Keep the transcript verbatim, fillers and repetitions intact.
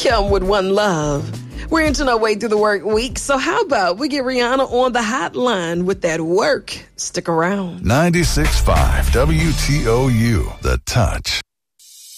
Kim with One Love. We're inching our way through the work week, so how about we get Rihanna on the hotline with that work? Stick around. ninety-six point five W T O U, The Touch.